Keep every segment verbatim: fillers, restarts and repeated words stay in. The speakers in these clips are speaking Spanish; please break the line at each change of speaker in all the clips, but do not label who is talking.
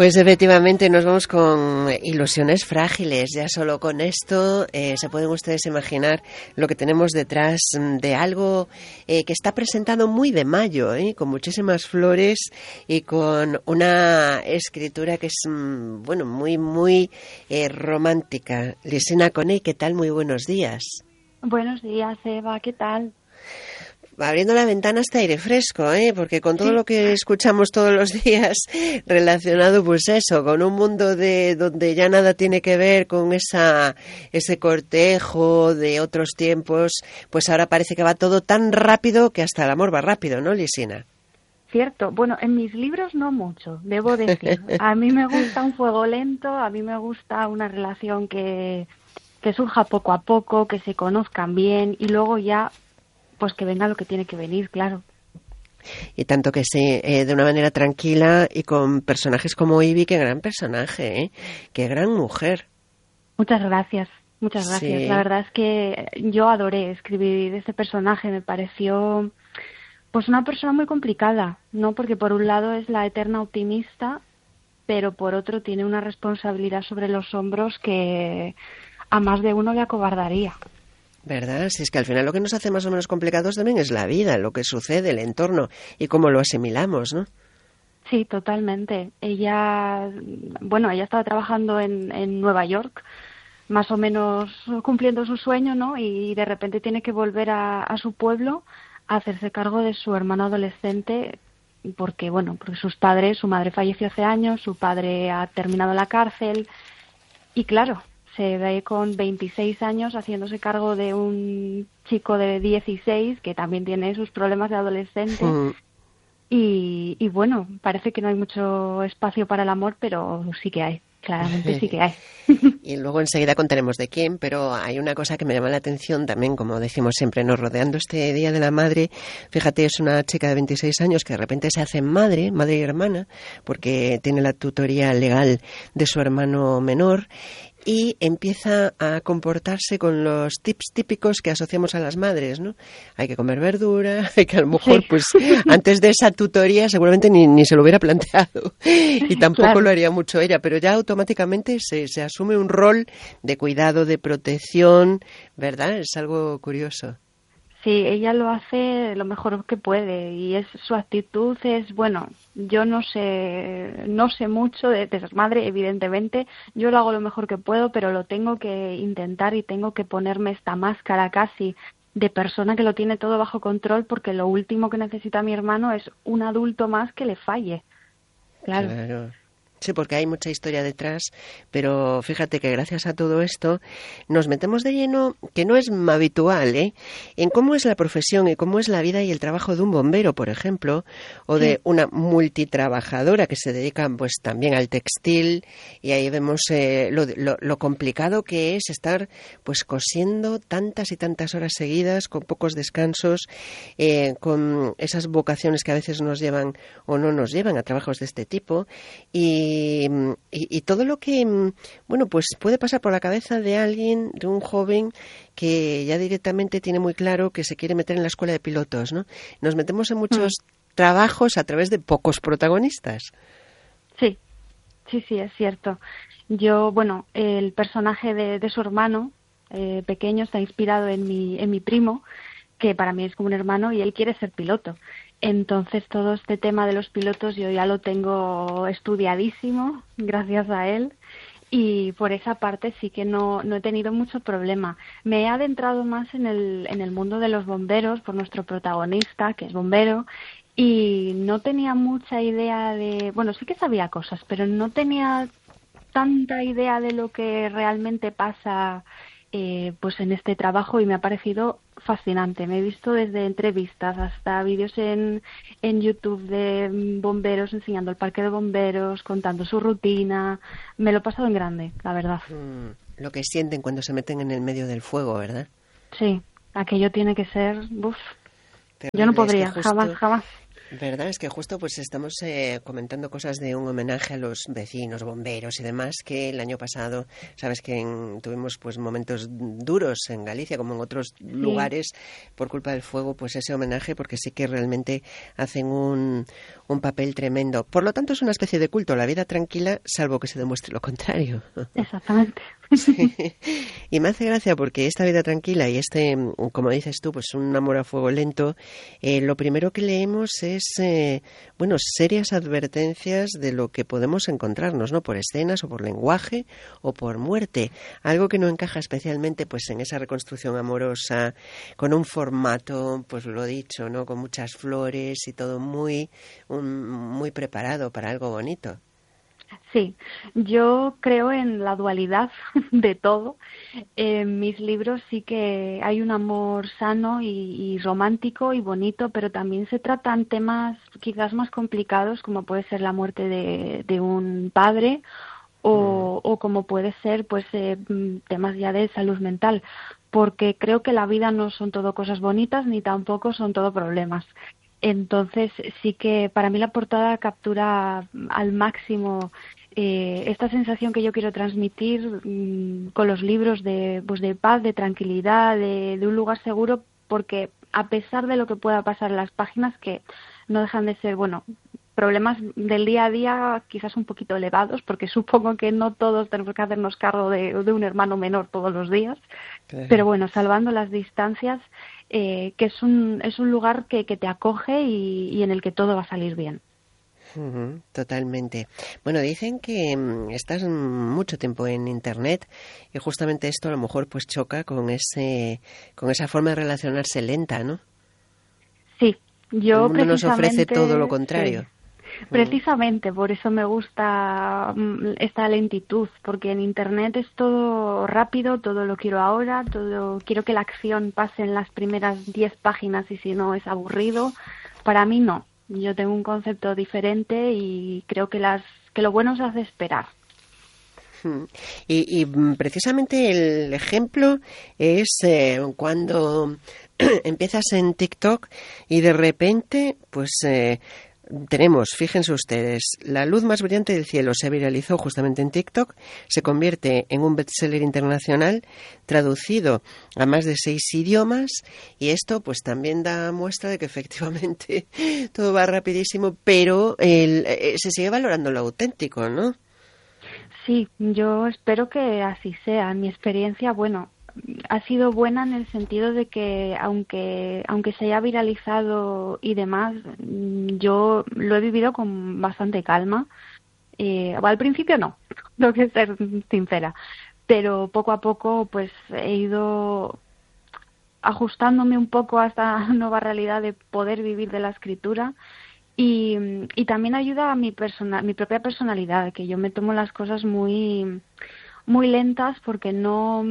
Pues efectivamente nos vamos con ilusiones frágiles. Ya solo con esto eh, se pueden ustedes imaginar lo que tenemos detrás de algo eh, que está presentado muy de mayo, ¿eh? Con muchísimas flores y con una escritura que es, bueno, muy, muy eh, romántica. Lisina Coney, ¿qué tal? Muy buenos días.
Buenos días, Eva, ¿qué tal?
Abriendo la ventana está aire fresco, ¿eh? Porque con todo sí. lo que escuchamos todos los días relacionado, pues eso, con un mundo de donde ya nada tiene que ver con esa ese cortejo de otros tiempos, pues ahora parece que va todo tan rápido que hasta el amor va rápido, ¿no, Lisina?
Cierto. Bueno, en mis libros no mucho, debo decir. A mí me gusta un fuego lento, a mí me gusta una relación que, que surja poco a poco, que se conozcan bien y luego ya pues que venga lo que tiene que venir, claro.
Y tanto que sí, eh, de una manera tranquila y con personajes como Ivy, qué gran personaje, ¿eh? Qué gran mujer.
Muchas gracias, muchas gracias. Sí. La verdad es que yo adoré escribir ese personaje, me pareció pues una persona muy complicada, ¿no? Porque por un lado es la eterna optimista, pero por otro tiene una responsabilidad sobre los hombros que a más de uno le acobardaría.
¿Verdad? Si es que al final lo que nos hace más o menos complicados también es la vida, lo que sucede, el entorno y cómo lo asimilamos, ¿no?
Sí, totalmente. Ella, bueno, ella estaba trabajando en, en Nueva York, más o menos cumpliendo su sueño, ¿no? Y de repente tiene que volver a, a su pueblo a hacerse cargo de su hermano adolescente porque, bueno, porque sus padres, su madre falleció hace años, su padre ha terminado la cárcel y claro, se ve con veintiséis años haciéndose cargo de un chico de dieciséis que también tiene sus problemas de adolescente. Mm. Y, y bueno, parece que no hay mucho espacio para el amor, pero sí que hay, claramente sí que hay.
Y luego enseguida contaremos de quién, pero hay una cosa que me llama la atención también, como decimos siempre, nos rodeando este Día de la Madre. Fíjate, es una chica de veintiséis años que de repente se hace madre, madre y hermana, porque tiene la tutoría legal de su hermano menor. Y empieza a comportarse con los tips típicos que asociamos a las madres, ¿no? Hay que comer verdura, hay que a lo mejor, sí. pues, antes de esa tutoría seguramente ni, ni se lo hubiera planteado y tampoco claro. lo haría mucho ella, pero ya automáticamente se, se asume un rol de cuidado, de protección, ¿verdad? Es algo curioso.
Sí, ella lo hace lo mejor que puede y es su actitud es, bueno, yo no sé no sé mucho de, de ser madre, evidentemente, yo lo hago lo mejor que puedo, pero lo tengo que intentar y tengo que ponerme esta máscara casi de persona que lo tiene todo bajo control porque lo último que necesita mi hermano es un adulto más que le falle. Claro.
Claro. Sí, porque hay mucha historia detrás, pero fíjate que gracias a todo esto nos metemos de lleno, que no es habitual, ¿eh? En cómo es la profesión y cómo es la vida y el trabajo de un bombero, por ejemplo, o de sí. una multitrabajadora que se dedica pues también al textil, y ahí vemos eh, lo, lo, lo complicado que es estar pues cosiendo tantas y tantas horas seguidas, con pocos descansos, eh, con esas vocaciones que a veces nos llevan o no nos llevan a trabajos de este tipo, y Y, y, y todo lo que, bueno, pues puede pasar por la cabeza de alguien, de un joven que ya directamente tiene muy claro que se quiere meter en la escuela de pilotos, ¿no? Nos metemos en muchos mm. trabajos a través de pocos protagonistas.
Sí, sí, sí, es cierto. Yo, bueno, el personaje de, de su hermano eh, pequeño está inspirado en mi, en mi primo, que para mí es como un hermano, y él quiere ser piloto. Entonces todo este tema de los pilotos yo ya lo tengo estudiadísimo gracias a él y por esa parte sí que no, no he tenido mucho problema. Me he adentrado más en el, en el mundo de los bomberos por nuestro protagonista, que es bombero, y no tenía mucha idea de... Bueno, sí que sabía cosas, pero no tenía tanta idea de lo que realmente pasa eh, pues en este trabajo y me ha parecido fascinante. Me he visto desde entrevistas hasta vídeos en, en YouTube de bomberos enseñando el parque de bomberos, contando su rutina. Me lo he pasado en grande, la verdad.
Mm, lo que sienten cuando se meten en el medio del fuego, ¿verdad?
Sí, aquello tiene que ser... Uf, yo no podría,
es que justo,
jamás, jamás.
Verdad es que justo pues estamos eh, comentando cosas de un homenaje a los vecinos, bomberos y demás, que el año pasado, sabes que en, tuvimos pues momentos duros en Galicia como en otros
Sí,
lugares por culpa del fuego, pues ese homenaje porque sí que realmente hacen un, un papel tremendo. Por lo tanto es una especie de culto, la vida tranquila, salvo que se demuestre lo contrario.
exactamente.
Sí. Y me hace gracia porque esta vida tranquila y este, como dices tú, pues un amor a fuego lento, eh, lo primero que leemos es, eh, bueno, serias advertencias de lo que podemos encontrarnos, ¿no? Por escenas o por lenguaje o por muerte. Algo que no encaja especialmente, pues, en esa reconstrucción amorosa, con un formato, pues lo dicho, ¿no? Con muchas flores y todo muy, un- muy preparado para algo bonito.
Sí, yo creo en la dualidad de todo. En mis libros sí que hay un amor sano y, y romántico y bonito, pero también se tratan temas quizás más complicados, como puede ser la muerte de, de un padre
Mm.
o, o como puede ser pues eh, mm, temas ya de salud mental, porque creo que la vida no son todo cosas bonitas ni tampoco son todo problemas. Entonces sí que para mí la portada captura al máximo eh, esta sensación que yo quiero transmitir mm, con los libros de, pues de paz, de tranquilidad, de, de un lugar seguro, porque a pesar de lo que pueda pasar en las páginas, que no dejan de ser, bueno, problemas del día a día quizás un poquito elevados, porque supongo que no todos tenemos que hacernos cargo de, de un hermano menor todos los días, pero
Claro.
bueno, salvando las distancias, eh, que es un, es un lugar que, que te acoge y, y en el que todo va a salir bien.
Ujú, totalmente. Bueno, dicen que mm, estás mucho tiempo en Internet y justamente esto a lo mejor pues choca con ese, con esa forma de relacionarse lenta, ¿no?
Sí,
El
yo
mundo nos ofrece todo lo
precisamente, sí,
contrario. Mm,
precisamente por eso me gusta mm, esta lentitud, porque en Internet es todo rápido, todo lo quiero ahora, todo quiero que la acción pase en las primeras diez páginas y si no es aburrido. Para mí no. Yo tengo un concepto diferente y creo que las que lo bueno se hace esperar.
mm. Y, y, mm, precisamente el ejemplo es eh, cuando empiezas en TikTok y de repente, pues eh, tenemos, fíjense ustedes, la luz más brillante del cielo se viralizó justamente en TikTok, se convierte en un bestseller internacional traducido a más de seis idiomas y esto pues también da muestra de que efectivamente todo va rapidísimo, pero el, eh, se sigue valorando lo auténtico, ¿no?
Sí, yo espero que así sea. Mi experiencia, bueno, ha sido buena en el sentido de que aunque aunque se haya viralizado y demás, mm, yo lo he vivido con bastante calma. Eh, al principio no, tengo que ser sincera, pero poco a poco pues he ido ajustándome un poco a esta nueva realidad de poder vivir de la escritura y, y también ayuda a mi persona, mi propia personalidad, que yo me tomo las cosas muy muy lentas porque no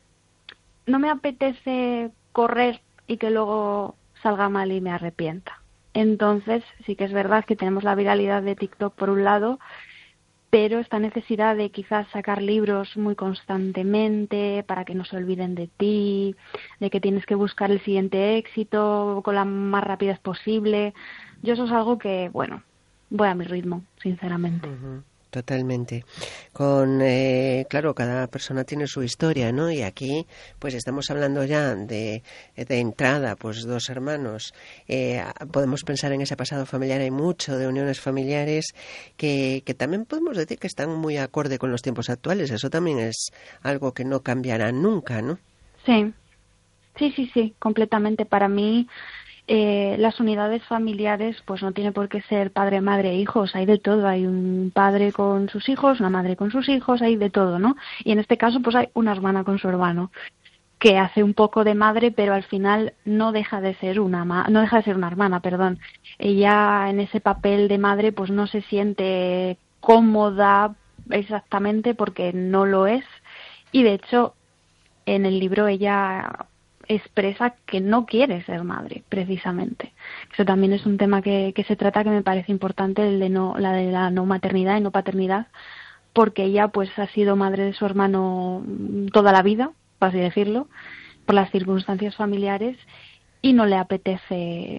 no me apetece correr y que luego salga mal y me arrepienta. Entonces, sí que es verdad que tenemos la viralidad de TikTok por un lado, pero esta necesidad de quizás sacar libros muy constantemente para que no se olviden de ti, de que tienes que buscar el siguiente éxito con la más rapidez posible. Yo eso es algo que, bueno, voy a mi ritmo, sinceramente.
Ujú, totalmente. Con, eh, claro, cada persona tiene su historia, ¿no? Y aquí, pues estamos hablando ya de, de entrada, pues dos hermanos. Eh, podemos pensar en ese pasado familiar, hay mucho de uniones familiares que, que también podemos decir que están muy acorde con los tiempos actuales. Eso también es algo que no cambiará nunca, ¿no?
Sí, sí, sí, sí, completamente. Para mí, eh, las unidades familiares, pues no tiene por qué ser padre, madre, hijos. Hay de todo. Hay un padre con sus hijos, una madre con sus hijos, hay de todo, ¿no? Y en este caso, pues hay una hermana con su hermano que hace un poco de madre, pero al final no deja de ser una ma no deja de ser una hermana, perdón. Ella en ese papel de madre, pues no se siente cómoda exactamente porque no lo es. Y de hecho, en el libro ella expresa que no quiere ser madre, precisamente. Eso también es un tema que, que se trata que me parece importante, el de no, la de la no maternidad y no paternidad, porque ella pues ha sido madre de su hermano toda la vida, por así decirlo, por las circunstancias familiares y no le apetece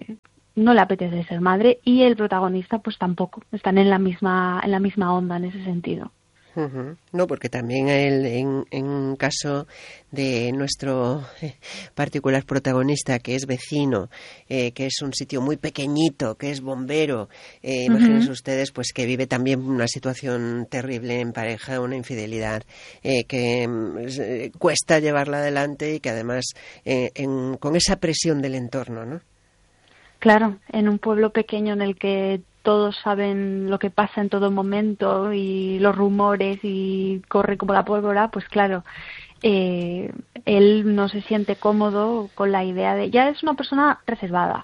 no le apetece ser madre, y el protagonista pues tampoco, están en la misma, en la misma onda en ese sentido.
Uh-huh. No, porque también el, en, en un caso de nuestro eh, particular protagonista, que es vecino, eh, que es un sitio muy pequeñito, que es bombero, eh, uh-huh. Imagínense ustedes pues que vive también una situación terrible en pareja, una infidelidad eh, que eh, cuesta llevarla adelante y que además eh, en, con esa presión del entorno, ¿no?
Claro, en un pueblo pequeño en el que todos saben lo que pasa en todo momento y los rumores y corre como la pólvora, pues claro, eh, él no se siente cómodo con la idea de... Ya es una persona reservada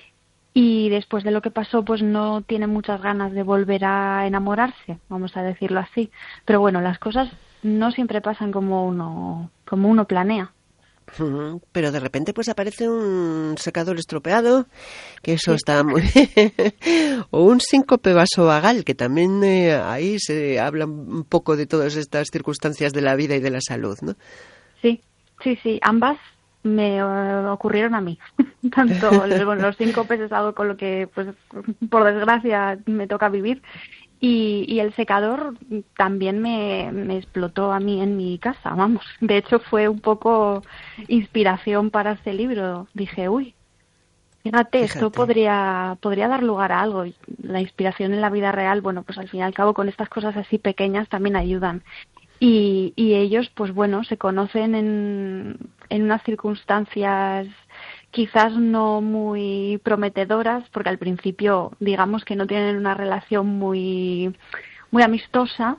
y después de lo que pasó pues no tiene muchas ganas de volver a enamorarse, vamos a decirlo así. Pero bueno, las cosas no siempre pasan como uno, como uno planea.
Pero de repente pues aparece un secador estropeado, que eso sí. Está muy bien, o un síncope vasovagal, que también eh, ahí se habla un poco de todas estas circunstancias de la vida y de la salud, ¿no?
Sí, sí, sí, ambas me uh, ocurrieron a mí. Tanto bueno, los síncopes es algo con lo que, pues, por desgracia, me toca vivir. Y, y el secador también me, me explotó a mí en mi casa, vamos. De hecho, fue un poco inspiración para este libro. Dije, uy, fíjate, fíjate, esto podría podría dar lugar a algo. La inspiración en la vida real, bueno, pues al fin y al cabo con estas cosas así pequeñas también ayudan. Y, y ellos, pues bueno, se conocen en, en unas circunstancias quizás no muy prometedoras, porque al principio digamos que no tienen una relación muy muy amistosa,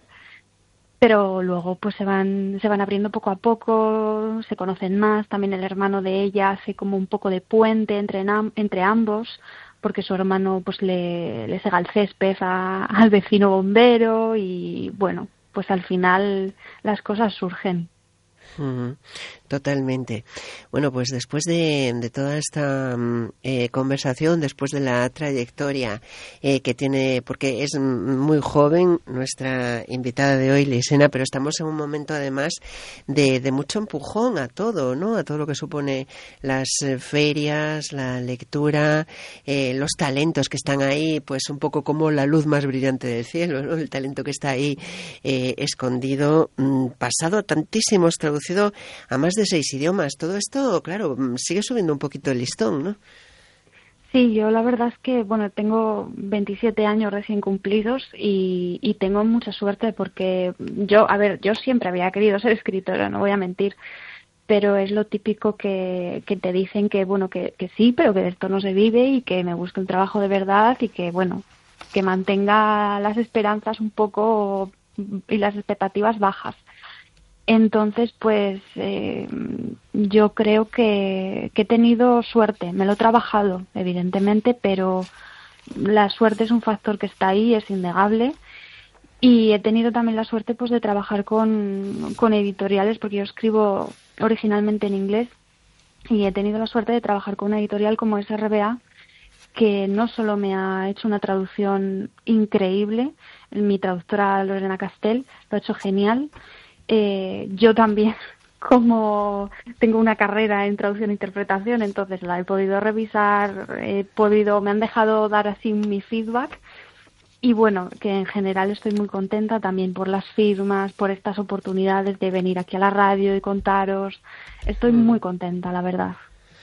pero luego pues se van se van abriendo poco a poco, se conocen más. También el hermano de ella hace como un poco de puente entre entre ambos, porque su hermano pues le, le sega el césped a, al vecino bombero y bueno, pues al final las cosas surgen.
Uh-huh. Totalmente. Bueno, pues después de, de toda esta eh, conversación, después de la trayectoria eh, que tiene, porque es muy joven nuestra invitada de hoy, Lisena, pero estamos en un momento además de, de mucho empujón a todo, ¿no? A todo lo que supone las eh, ferias, la lectura, eh, los talentos que están ahí, pues un poco como la luz más brillante del cielo, ¿no? El talento que está ahí eh, escondido, mmm, pasado tantísimos, traducido a más de seis idiomas. Todo esto, claro, sigue subiendo un poquito el listón, ¿no?
Sí, yo la verdad es que, bueno, tengo veintisiete años recién cumplidos y, y tengo mucha suerte porque yo, a ver, yo siempre había querido ser escritora, no voy a mentir, pero es lo típico que, que te dicen que, bueno, que, que sí, pero que de esto no se vive y que me busque un trabajo de verdad y que, bueno, que mantenga las esperanzas un poco y las expectativas bajas. Entonces, pues eh, yo creo que, que he tenido suerte. Me lo he trabajado, evidentemente, pero la suerte es un factor que está ahí, es innegable. Y he tenido también la suerte pues de trabajar con, con editoriales, porque yo escribo originalmente en inglés, y he tenido la suerte de trabajar con una editorial como S R B A, que no solo me ha hecho una traducción increíble, mi traductora Lorena Castell lo ha hecho genial. Eh, yo también, como tengo una carrera en traducción e interpretación, entonces la he podido revisar, he podido, me han dejado dar así mi feedback y bueno, que en general estoy muy contenta también por las firmas, por estas oportunidades de venir aquí a la radio y contaros. Estoy muy contenta, la verdad.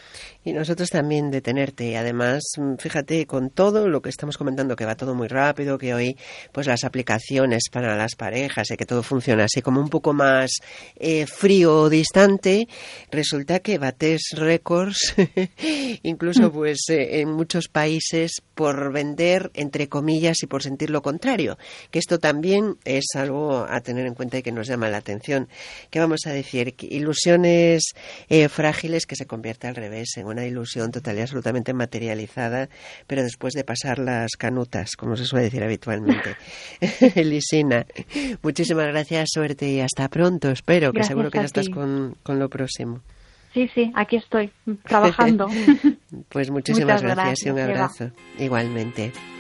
Y nosotros también de tenerte. Además, fíjate, con todo lo que estamos comentando, que va todo muy rápido, que hoy pues las aplicaciones para las parejas y que todo funciona así como un poco más eh, frío o distante, resulta que bates récords, incluso pues eh, en muchos países por vender, entre comillas, y por sentir lo contrario. Que esto también es algo a tener en cuenta y que nos llama la atención. ¿Qué vamos a decir? Ilusiones eh, frágiles que se convierte al revés en una ilusión total y absolutamente materializada, pero después de pasar las canutas, como se suele decir habitualmente. Lisina, muchísimas gracias, suerte y hasta pronto, espero, gracias, que seguro que ya estás con, con lo próximo.
Sí, sí, aquí estoy, trabajando.
Pues muchísimas gracias,
gracias
y un abrazo. Eva. Igualmente.